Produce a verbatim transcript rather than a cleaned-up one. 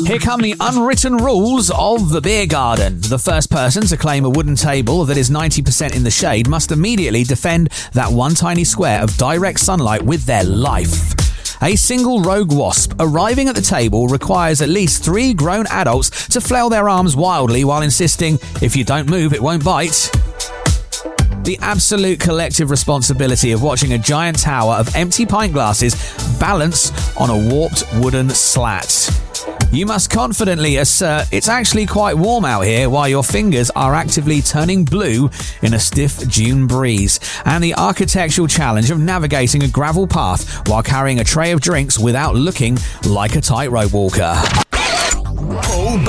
Here come the unwritten rules of the beer garden. The first person to claim a wooden table that is ninety percent in the shade must immediately defend that one tiny square of direct sunlight with their life. A single rogue wasp arriving at the table requires at least three grown adults to flail their arms wildly while insisting, if you don't move, it won't bite. The absolute collective responsibility of watching a giant tower of empty pint glasses balance on a warped wooden slat. You must confidently assert it's actually quite warm out here while your fingers are actively turning blue in a stiff June breeze, and the architectural challenge of navigating a gravel path while carrying a tray of drinks without looking like a tightrope walker.